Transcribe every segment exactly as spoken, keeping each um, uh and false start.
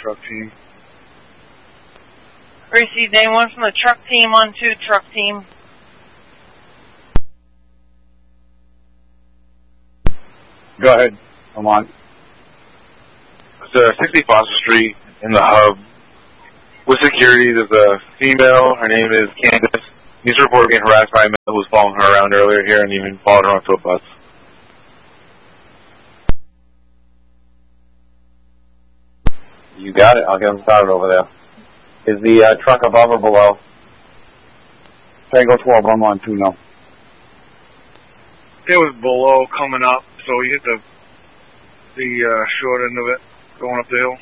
truck team. Received anyone from the truck team on to truck team. Go ahead. I'm on. It's uh, sixty Foster Street in the hub. With security, there's a female. Her name is Candace. News report getting harassed by a man who was following her around earlier here and even followed her onto a bus. You got it. I'll get them started over there. Is the uh, truck above or below? Tango twelve, I'm on two now. It was below coming up, so he hit the the uh, short end of it going up the hill.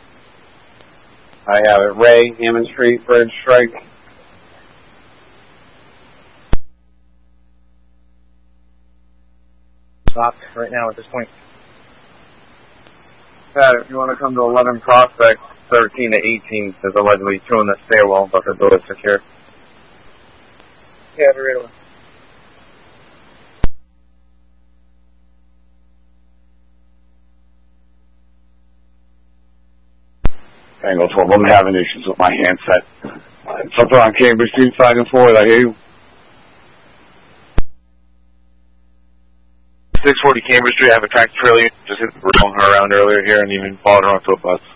I have it. Ray, Hammond Street, Bridge Strike. Stop right now at this point. Pat, if you want to come to eleven Prospect, thirteen to eighteen, there's allegedly two in the stairwell, but the door is secure. Yeah, the radar. Tango twelve, I'm having issues with my handset. Something on Cambridge Street, side and forward, I hear you. six forty Cambridge Street, I have a tractor trailer. Just hit her around earlier here and even followed her onto a bus.